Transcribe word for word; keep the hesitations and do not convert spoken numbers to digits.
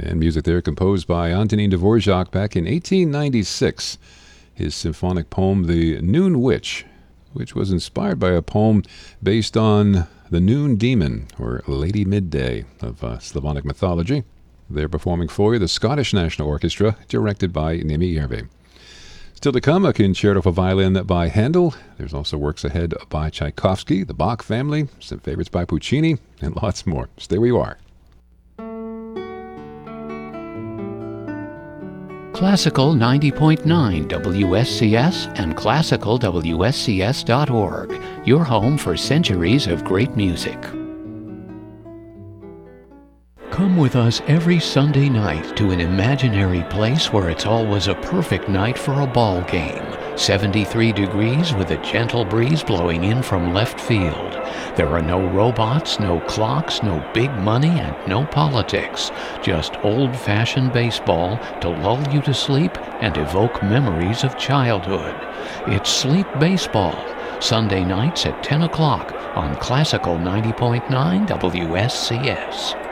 And music there composed by Antonin Dvorak back in eighteen ninety-six. His symphonic poem, The Noon Witch, which was inspired by a poem based on the Noon Demon, or Lady Midday, of uh, Slavonic mythology. They're performing for you the Scottish National Orchestra, directed by Nimi Järvi. Still to come, a concerto for violin by Handel. There's also works ahead by Tchaikovsky, the Bach family, some favorites by Puccini, and lots more. Stay where you are. Classical ninety point nine W S C S and classical W S C S dot org, your home for centuries of great music. Come with us every Sunday night to an imaginary place where it's always a perfect night for a ball game. seventy-three degrees with a gentle breeze blowing in from left field. There are no robots, no clocks, no big money, and no politics. Just old-fashioned baseball to lull you to sleep and evoke memories of childhood. It's Sleep Baseball, Sunday nights at ten o'clock on Classical ninety point nine W S C S.